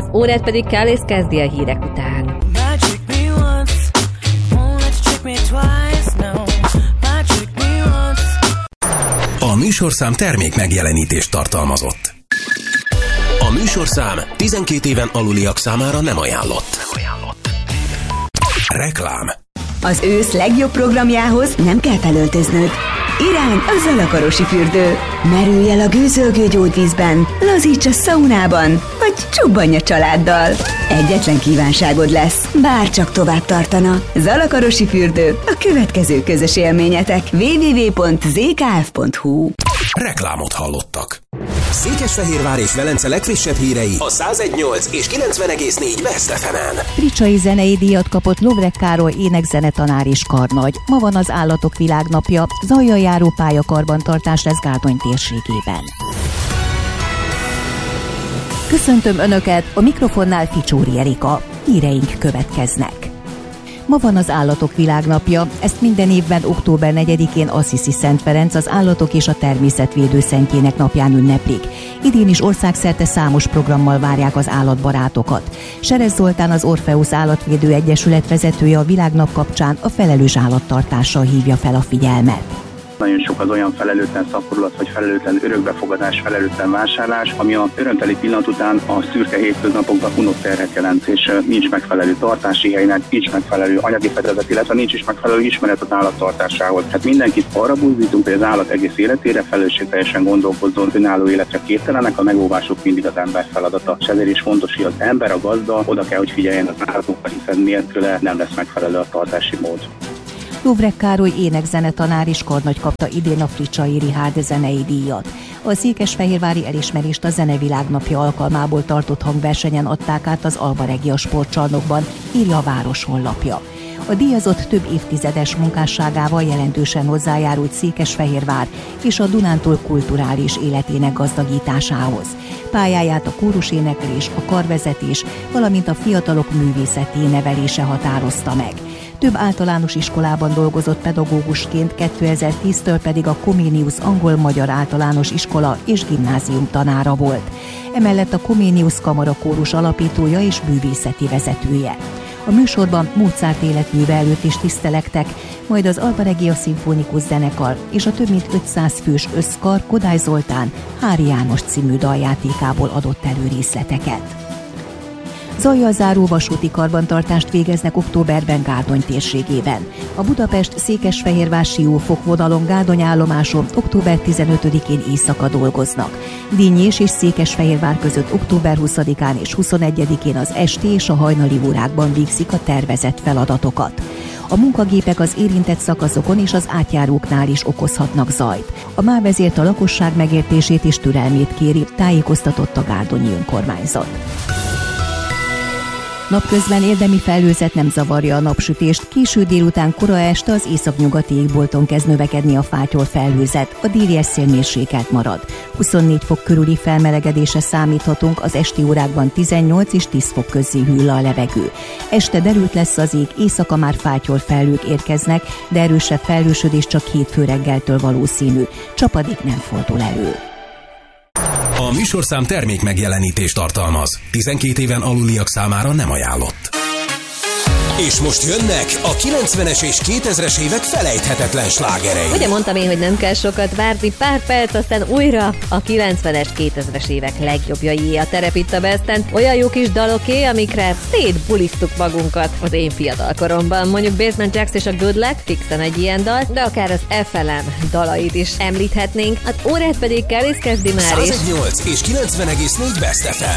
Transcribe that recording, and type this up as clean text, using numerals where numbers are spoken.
órát pedig Kálész kezdi a hírek után. A műsorszám termék megjelenítést tartalmazott. A műsorszám 12 éven aluliak számára nem ajánlott. Reklám. Az ősz legjobb programjához nem kell felöltöznöd. Irány a Zalakarosi fürdő. Merülj el a gőzölgő gyógyvízben, lazíts a szaunában, vagy csobbanj a családdal. Egyetlen kívánságod lesz, bárcsak tovább tartana. Zalakarosi fürdő, a következő közös élményetek. www.zkf.hu. Reklámot hallottak. Székesfehérvár és Velence legfrissebb hírei a 101.8 és 90.4 West FM-en. Fricsai zenei díjat kapott Lovrek Károly énekzenetanár és karnagy. Ma van az Állatok Világnapja, zajjal járó pályakarbantartás lesz Gárdony térségében. Köszöntöm Önöket, a mikrofonnál Ficsóri Erika. Híreink következnek. Ma van az Állatok Világnapja, ezt minden évben október 4-én Assisi Szent Ferenc, az állatok és a természetvédő szentjének napján ünneplik. Idén is országszerte számos programmal várják az állatbarátokat. Seres Zoltán, az Orpheus Állatvédő Egyesület vezetője a Világnap kapcsán a felelős állattartással hívja fel a figyelmet. Nagyon sok az olyan felelőtlen szaporulat, vagy felelőtlen örökbefogadás, felelőtlen vásárlás, ami a örömteli pillanat után a szürke hétköznapokban unott terhet jelent, és nincs megfelelő tartási helynek, nincs megfelelő anyagi fedezet, illetve nincs is megfelelő ismeret az állattartásához. Hát mindenkit arra buzdítunk, hogy az állat egész életére felelősségteljesen gondolkozzon, önálló életre képtelenek, a megóvások mindig az ember feladata. És ezért is fontos, hogy az ember, a gazda oda kell, hogy figyeljen az állatokra, hiszen nélküle nem lesz megfelelő a tartási mód. Lovrek Károly énekzenetanár és karnagy kapta idén a Fricsai Richárd zenei díjat. A székesfehérvári elismerést a Zenevilágnapja alkalmából tartott hangversenyen adták át az Alba Regia sportcsarnokban, írja a város honlapja. A díjazott több évtizedes munkásságával jelentősen hozzájárult Székesfehérvár és a Dunántúl kulturális életének gazdagításához. Pályáját a kóruséneklés, a karvezetés, valamint a fiatalok művészeti nevelése határozta meg. Több általános iskolában dolgozott pedagógusként, 2010-től pedig a Comenius angol-magyar általános iskola és gimnázium tanára volt. Emellett a Comenius Kamara kórus alapítója és művészeti vezetője. A műsorban Mozart életműve előtt is tisztelektek, majd az Alba Regia szimfonikus zenekar és a több mint 500 fős összkar Kodály Zoltán Hári János című daljátékából adott elő részleteket. Zajjal záró vasúti karbantartást végeznek októberben Gárdony térségében. A Budapest-Székesfehérvár-Siófok vonalon Gárdony állomáson október 15-én éjszaka dolgoznak. Dínyés és Székesfehérvár között október 20-án és 21-én az esti és a hajnali órákban végzik a tervezett feladatokat. A munkagépek az érintett szakaszokon és az átjáróknál is okozhatnak zajt. A MÁV ezért a lakosság megértését és türelmét kéri, tájékoztatott a gárdonyi önkormányzat. Napközben érdemi felhőzet nem zavarja a napsütést, késő délután kora este az északnyugati égbolton kezd növekedni a fátyol felhőzet, a déli esszél mérsékelt marad. 24 fok körüli felmelegedésre számíthatunk, az esti órákban 18 és 10 fok közé hűl a levegő. Este derült lesz az ég, éjszaka már fátyol felhők érkeznek, de erősebb felhősödés csak hétfő reggeltől valószínű. Csapadék nem fordul elő. A műsorszám termék megjelenítést tartalmaz. 12 éven aluliak számára nem ajánlott. És most jönnek a 90-es és 2000-es évek felejthetetlen slágerei. Ugye mondtam én, hogy nem kell sokat várni, pár perc, aztán újra a 90-es, 2000-es évek legjobbjai a terep itt a Besten. Olyan jó kis daloké, amikre szétbulisztuk magunkat az én fiatalkoromban. Mondjuk Basement Jaxx és a Good Luck, fixen egy ilyen dal, de akár az FLM dalait is említhetnénk. Az órát pedig Kálész kezdi már is. 101.8 és 90.4 West FM.